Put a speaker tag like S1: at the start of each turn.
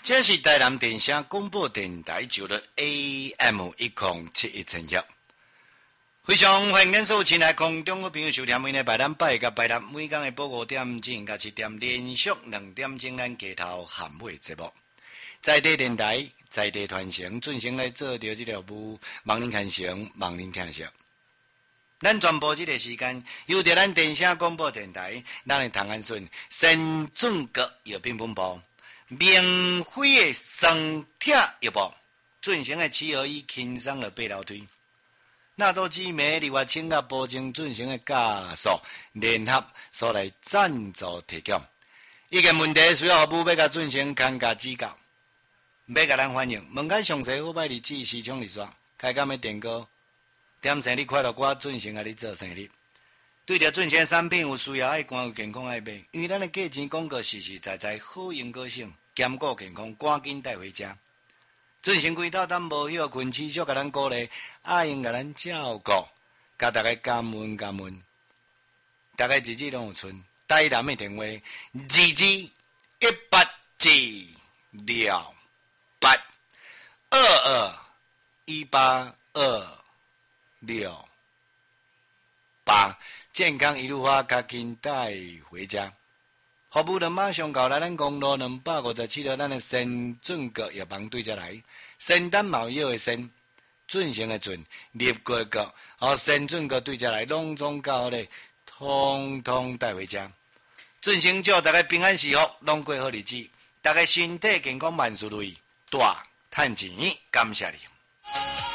S1: 这是台南电声广播电台9日 AM1071非常欢迎所有亲爱空中的朋友收听每日拜六拜甲拜六每天的播5点钟甲7点连续2点钟咱街头喊尾节目，在地电台在地传承准时来做着这条务，望您看成，望您听惜。咱全部这个时间由着咱电声广播电台，咱的唐安顺先准国药品本部。明辉的双铁药部进行的7合1轻松的八楼推，那都知名的外清甲保证进行的加速联合所来赞助提供。意见问题需要服务要甲进行看价指教，要甲咱欢迎。问解详细好摆日子市场里刷开讲的电告，点生日快乐歌进行甲你做生日。对着进行产品有需要爱关有健康爱买，因为咱的价钱广告实实在在好用个性，兼顾健康，赶紧带回家。进行规道咱无休困，持续甲咱鼓励，爱用甲咱照顾，甲大家感恩感恩。大家日子拢有存，台南的电话22182688，健康一路花，赶紧带回家。服务人马上到来咱公路257号，咱的先准国药房对遮来，先丹毛药的先，准成的准，立国国，先准国对遮来，拢总到咧，通通带回家。准成祝大家平安喜福，拢过好日子，大家身体健康万事如意，大赚钱，感谢你。